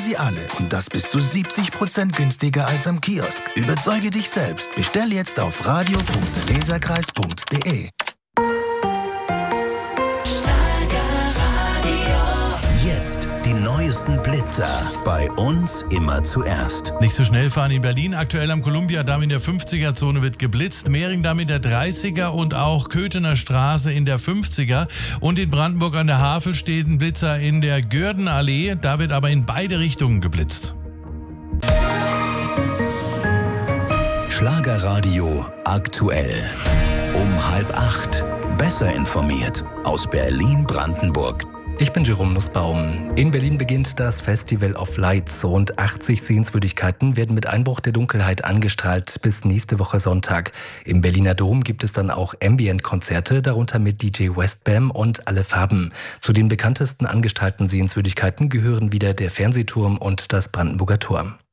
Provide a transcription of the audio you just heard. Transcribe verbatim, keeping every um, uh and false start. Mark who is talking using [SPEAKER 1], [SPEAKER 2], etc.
[SPEAKER 1] sie alle und das bis zu siebzig Prozent günstiger als am Kiosk. Überzeuge dich selbst. Bestell jetzt auf radio punkt leserkreis punkt de.
[SPEAKER 2] Jetzt die neuesten Blitzer. Bei uns immer zuerst.
[SPEAKER 3] Nicht zu schnell fahren in Berlin. Aktuell am Columbia-Damm in der fünfziger-Zone wird geblitzt. Mehringdamm in der dreißiger und auch Köthener Straße in der fünfziger. Und in Brandenburg an der Havel steht ein Blitzer in der Gürdenallee. Da wird aber in beide Richtungen geblitzt.
[SPEAKER 2] Schlagerradio aktuell. Um halb acht. Besser informiert. Aus Berlin-Brandenburg.
[SPEAKER 4] Ich bin Jerome Nussbaum. In Berlin beginnt das Festival of Lights. Rund achtzig Sehenswürdigkeiten werden mit Einbruch der Dunkelheit angestrahlt bis nächste Woche Sonntag. Im Berliner Dom gibt es dann auch Ambient-Konzerte, darunter mit D J Westbam und Alle Farben. Zu den bekanntesten angestrahlten Sehenswürdigkeiten gehören wieder der Fernsehturm und das Brandenburger Tor.